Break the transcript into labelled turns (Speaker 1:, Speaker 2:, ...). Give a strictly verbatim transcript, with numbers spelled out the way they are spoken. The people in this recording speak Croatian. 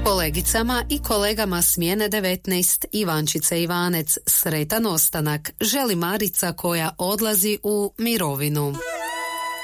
Speaker 1: Kolegicama i kolegama smjene devetnaest Ivančice Ivanec sretan ostanak želi Marica koja odlazi u mirovinu.